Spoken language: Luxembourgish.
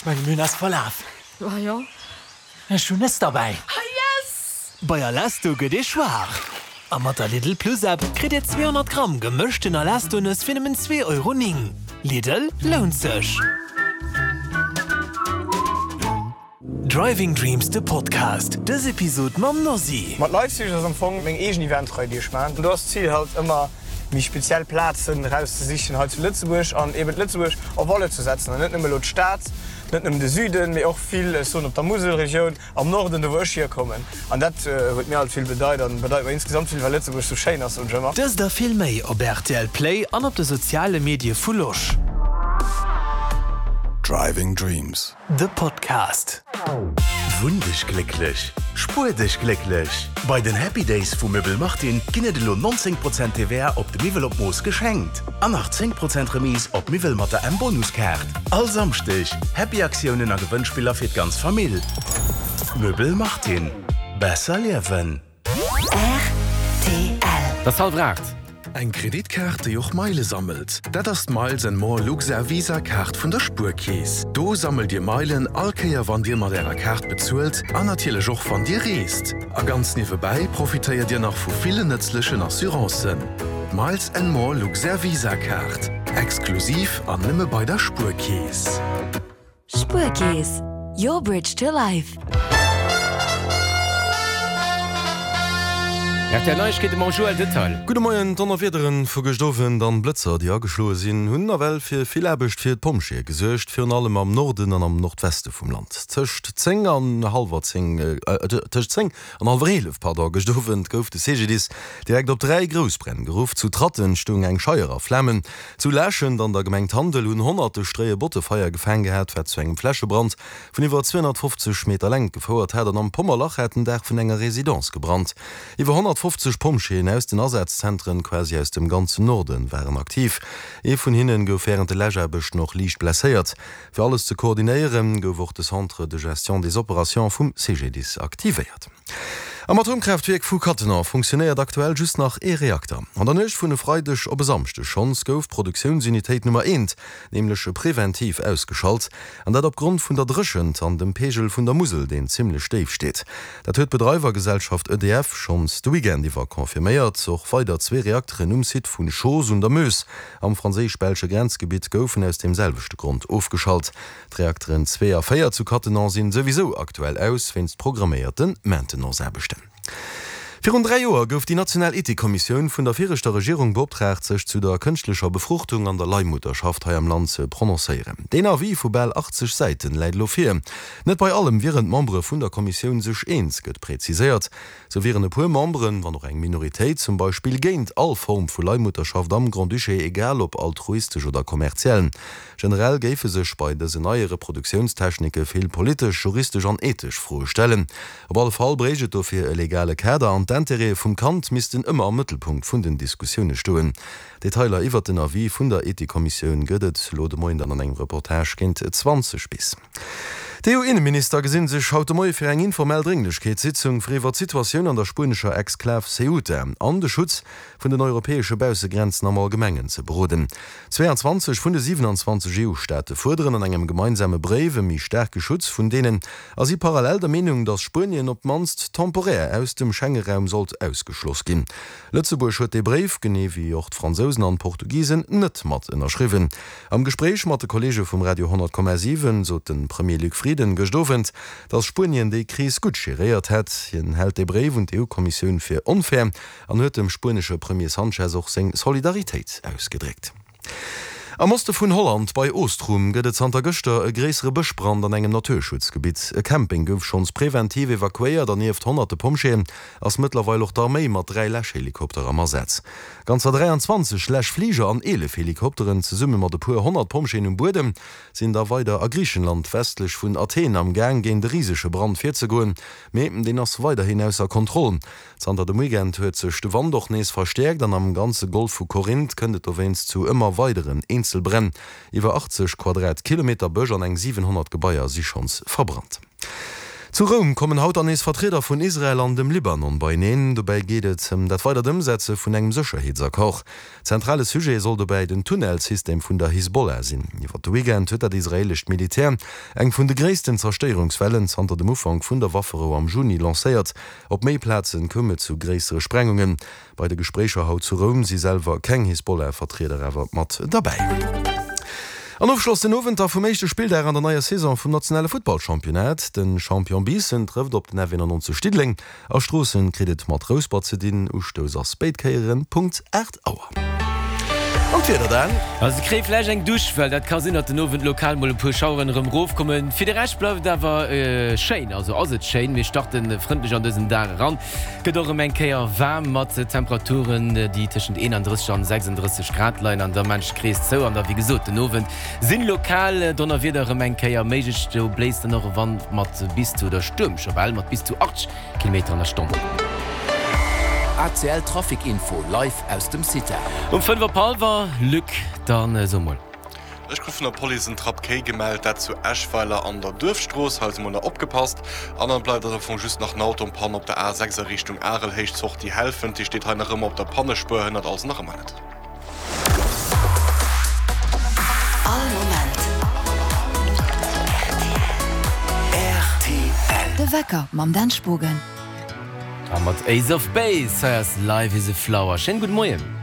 Ich mein Münners verlauf. Oh, ja. Schon ist dabei. Yes! Bei Alasto geht es schwach. Am der Lidl Plus App kriegt ihr 200 Gramm gemischten Alastonuss für nur 2 Euro. Lidl lohnt sich. Driving Dreams, der Podcast. Das Episode mit Nossi. Mit Leipzig ist am Anfang mein eigenes Event gemacht. Und das Ziel halt immer, mich speziell Plätze rauszusichern halt zu Lützeburg und eben Lützeburg auf Wolle zu setzen. Und nicht nur die Stadt, nicht nur den Süden, aber auch viel so auf der Moselregion, am Norden, wo ich hier kommen. Und das wird mir halt viel bedeuten. Und bedeutet mir insgesamt viel, weil Lützeburg so schön ist und schon mal. Das ist da viel mehr auf RTL Play und auf den sozialen Medien Fulosch. Driving Dreams. The Podcast. Wundisch glücklich, spur dich glücklich. Bei den Happy Days von Möbel Martin ginnne de lo 19% TVA op de Mivelopmoos geschenkt. An nach 10% Remis op Mivelmatte en Bonuskart. All samstich, Happy Aktionen a Gewünnspieler fir ganz Familie. Möbel Martin. Besser leben. RTL. Das halt fragt. Ein Kreditkarte, die auch Meile sammelt. Das ist Miles & More Luxer Visa-Karte von der Spurkäse. Du sammelt dir Meilen, allkeier, wann dir mit der Karte bezahlt, und natürlich auch, wenn dir reist. Und ganz nebenbei profitiert ihr noch von vielen nützlichen Assuranzen. Miles & More Luxer Visa-Karte. Exklusiv an nimmer bei der Spurkäse. Spurkäse. Your bridge to life. Der Neuigkeit im Joel Detail. Gute Morgen, dann auf Wiederen für Gestoffen, dann Blitzer, die angeschlagen sind, haben Welt für viel Arbeit für die Pomsche gesucht, für allem am Norden und am Nordwesten vom Land. Zwischen 10 und halb 10, zwischen 10 und halb 11, gestoffen, gehofft die CGDs direkt auf 3 Großbrennen gerufen, zu Tratten, stung ein Scheuerer Flammen, zu Läschen, dann der Gemeinde Handel und hunderte Strehe Bottefeuer gefangen gehabt, wird zu einem Flächenbrand von über 250 Meter lang gefeuert, hat am Pommerlach hätten der von einer Residenz gebrannt. Über 150 Pomschen aus den Ersatzzentren quasi aus dem ganzen Norden waren aktiv. Von hinnen gouf während de Lägerbecht noch leicht blessiert. Für alles zu koordinieren gouf auch das Centre de Gestion des Operations vom CGDs aktiviert. Am Atomkraftwerk vu Kattenau funktioniert aktuell just nach E-Reaktor. An der Nächst vun de Freitag op besamste Chance gouf Produktionsunität Nummer 1, nämlich präventiv ausgeschaltet, an dat aufgrund vun der Drschend an dem Pegel vun der Musel, den ziemlich steif steht. Dat huet Betreibergesellschaft EDF schon du weekend die war konfirmiert, och weiter 2 Reaktoren umsit vun Schoos und der Mös am franzisch-belsche Grenzgebiet goufen aus demselbechte Grund aufgeschaltet. Die Reaktoren 2 a 4 zu Kattenau sind sowieso aktuell aus, wenns programmierten Maintenance bestimmt. Für 3 Jahre gouf die Nationalethikkommission vun der vierter Regierung beauftragt, sich zu der künstlicher Befruchtung an der Leihmutterschaft hier am Land zu prononcieren. Den Avis vu bald 80 Seiten leiht lo fir. Net bei allem wären Membre vun der Kommission sich eins gëtt präzisiert. So wären e puer Membren, wann noch eng Minorität zum Beispiel géint all Form vu Leihmutterschaft am Grand Duché, egal ob altruistisch oder kommerziellen. Generell géfe sech bei dese neue Reproduktionstechnike viel politisch, juristisch an ethisch frohe stellen. Op alle Fall breget dofir e legale Käder an d'Intere vum Kant missten immer am Mittelpunkt vun den Diskussionen stoen. Detailer iwwer den Avis vun der Ethikkommission gëdet lode moin an eng Reportage kennt 20 bis. Der EU-Innenminister gesinn sech haut moi fir eng informell Dringlichkeitssitzung friwer Situationun an der spanischer Exklave Ceuta an de Schutz vun den europäesche Bausegrenzen am Allgemengen ze broden. 22 vun de 27 EU-Städte forderen an engem gemeinsame Breve mi stärke Schutz vun denen as sie parallel der Meinung, dass Spanien op manst temporär aus dem Schengen-Raum sollt ausgeschloss gin. Lützeburg huet de Brief, gene wie auch Franzosen an Portugiesen, net mat ënnerschriwen. Am Gespräch mat de Kollege vom Radio 10,7 so den Premier Luc Frieden gestoffend, dass Spanien die Krise gut geriert hat. Hien hält de Brief und die EU-Kommission für unfair an huet dem spanische Premier Sanchez auch seg Solidarität ausgedrückt. Am Oste vun Holland bei Ostrum gëtt Santa Göster e gräsere Bëchbrand an engem Naturschutzgebiet. E Camping gouf schons präventiv evakuiert an nieft hunderte Pomscheen, ass mittlerweile auch d'Armee mat 3 Lächhelikopter am Ersatz. Ganzer 23 Lächflieger an 11 Helikopteren ze summe mat de puer 100 Pomscheen um Bodem sind da weiter a Griechenland westlich vun Athen am Gang gen de riesesche Brand 4 ze goen, meten den ass weiter hinaus a Kontrollen. Santa de Mugent huet sech de Wand doch nees verstärkt, an am ganze Golf vu Korinth kënnet erwähnt zu immer weiteren Einzelbrenn. Iwer 80 Quadratkilometer Bösch an eng 700 Gebäier sich schons verbrannt. Zu Rom kommen haut an es Vertreter vun Israel an dem Libanon bei ihnen. Dabei geht es dat weiter Umsätze vun engem Sicherheitserkoch. Zentrales Sujet soll dabei den Tunnelsystem vun der Hisbollah sinn. Iwer d Weekend huet dat israelisch Militär eng vun de gréessten Zerstörungswellen hanter dem Ufang vun der Waffero am Juni lancéiert. Op Meiplatzen komme zu gräsere Sprengungen. Bei de Gesprächer haut zu Rom sie selber keng Hisbollah-Vertreter ewer mat dabei. An aufschloss den Noventer vum mechte Spiel der an der neue Saison vum nationale Footballchampionat. Den Champion Bissen trifft op den Nevin zu Stidling. Aus Strossen kredit mat Rosbar ze dienen Ustoser Spakeieren.8 Und wieder dann? Also kräfleisch eng dusch, weil dat kann sinn dat den nowen Lokalmol pu Schauren rem Rof kommen. Fi de recht bleif da war Schein, also as Schein, wir starten freundlich an dëssen Da ran. Gedore eng Keier warm mat Temperaturen, die tschen 31 an 36 Gradlein an der Mensch kreest zo an der wie gesot den Nowen. Sinn lokal donner wieder eng Keier meigch du bläst noch wann mat bis zu der Sturm, weil mat bis zu 8 km an der Stunde. ACL Trafikinfo live aus dem City. Um 5 Paul war Lück dann Sommer. Ich habe von der Polizei Trapp K gemeldet, dass zu Eschweiler an der Dörfstraße halt immer abgepasst. Anderen bleibt davon just nach Auto und Panne auf der A6 Richtung Arelhecht zoch die helfen. Die steht halt immer auf der Pannespur 100 als nach Minute. RTL. De Wecker mam Danspogen. Mat Ace of Base, live is a flower. Schönen guten Morgen.